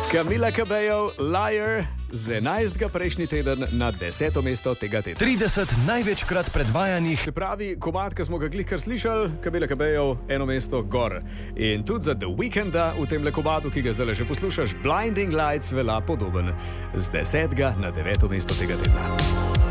Camila Cabello, Liar, z 11. prejšnji teden na 10. mesto tega tedna. 30 največkrat predvajanih. Se pravi, komad, ki smo ga glikar slišali, Camila Cabello, eno mesto gor. In tudi za The Weeknda v tem komadu, ki ga zdaj že poslušaš, Blinding Lights velja podoben. Z 10. na 9. mesto tega tedna.